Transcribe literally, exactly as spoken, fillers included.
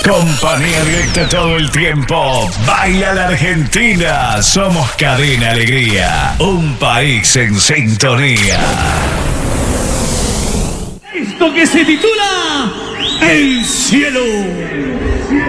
Compañía directa todo el tiempo. Baila la Argentina. Somos Cadena Alegría. Un país en sintonía. Esto que se titula El Cielo.